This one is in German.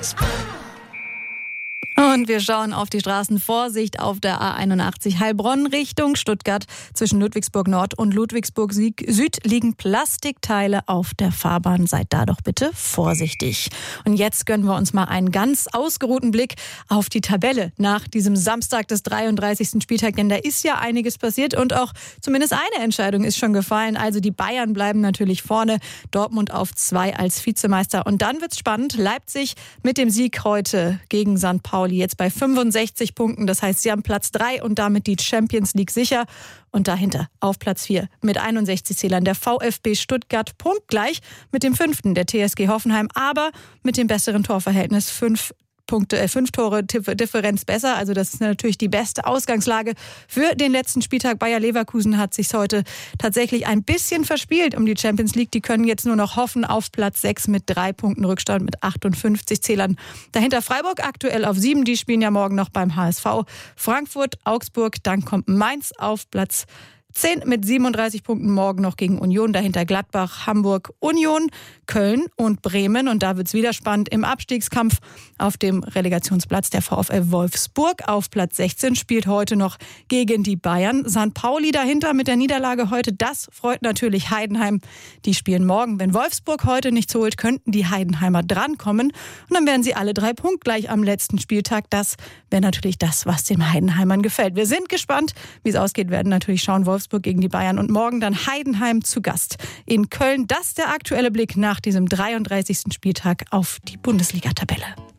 Und wir schauen auf die Straßen. Vorsicht auf der A81 Heilbronn Richtung Stuttgart. Zwischen Ludwigsburg Nord und Ludwigsburg Süd liegen Plastikteile auf der Fahrbahn. Seid da doch bitte vorsichtig. Und jetzt gönnen wir uns mal einen ganz ausgeruhten Blick auf die Tabelle nach diesem Samstag des 33. Spieltags. Denn da ist ja einiges passiert und auch zumindest eine Entscheidung ist schon gefallen. Also die Bayern bleiben natürlich vorne. Dortmund auf 2 als Vizemeister. Und dann wird's spannend. Leipzig mit dem Sieg heute gegen St. Pauli jetzt bei 65 Punkten. Das heißt, sie haben Platz 3 und damit die Champions League sicher. Und dahinter auf Platz 4 mit 61 Zählern der VfB Stuttgart punktgleich mit dem 5. der TSG Hoffenheim, aber mit dem besseren Torverhältnis 5 Tore Differenz besser. Also das ist natürlich die beste Ausgangslage für den letzten Spieltag. Bayer Leverkusen hat sich heute tatsächlich ein bisschen verspielt um die Champions League. Die können jetzt nur noch hoffen auf Platz 6 mit 3 Punkten Rückstand mit 58 Zählern. Dahinter Freiburg aktuell auf 7. Die spielen ja morgen noch beim HSV. Frankfurt, Augsburg, dann kommt Mainz auf Platz 10 mit 37 Punkten morgen noch gegen Union. Dahinter Gladbach, Hamburg, Union, Köln und Bremen. Und da wird es wieder spannend im Abstiegskampf. Auf dem Relegationsplatz der VfL Wolfsburg auf Platz 16 spielt heute noch gegen die Bayern. St. Pauli dahinter mit der Niederlage heute. Das freut natürlich Heidenheim. Die spielen morgen. Wenn Wolfsburg heute nichts holt, könnten die Heidenheimer drankommen. Und dann wären sie alle 3 punktgleich am letzten Spieltag. Das wäre natürlich das, was den Heidenheimern gefällt. Wir sind gespannt, wie es ausgeht. Werden natürlich schauen, Wolfsburg gegen die Bayern und morgen dann Heidenheim zu Gast in Köln. Das ist der aktuelle Blick nach diesem 33. Spieltag auf die Bundesliga-Tabelle.